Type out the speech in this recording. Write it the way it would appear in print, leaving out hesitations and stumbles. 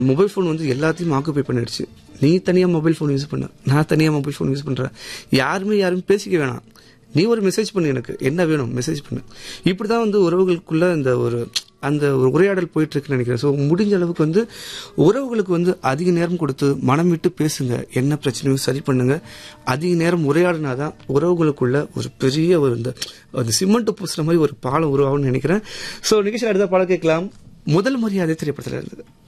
Mobile phone வந்து எல்லாத்தையும் occupy பண்ணிடுச்சு. நீ தனியா மொபைல் ஃபோன் யூஸ் பண்ண, நான் தனியா மொபைல் ஃபோன் யூஸ் பண்றேன். யாரும் பேசிக்க வேணாம். நீ ஒரு மெசேஜ் பண்ணு, எனக்கு என்ன வேணும் மெசேஜ் பண்ணு. இப்படிதான் வந்து உறவுகளுக்குள்ள அந்த ஒரு உரையாடல் போயிட்டு இருக்குன்னு நினைக்கிறேன். ஸோ முடிஞ்ச அளவுக்கு வந்து உறவுகளுக்கு வந்து அதிக நேரம் கொடுத்து மனம் விட்டு பேசுங்க, என்ன பிரச்சனையோ சரி பண்ணுங்க. அதிக நேரம் உரையாடினாதான் உறவுகளுக்குள்ள ஒரு பெரிய இந்த சிமெண்ட் பூசுற மாதிரி ஒரு பாலம் உருவாகும்னு நினைக்கிறேன். ஸோ நிகழ்ச்சியில் அடுத்த பாடம் கேட்கலாம். முதல் மரியாதை திரைப்படத்தில் இருந்தது.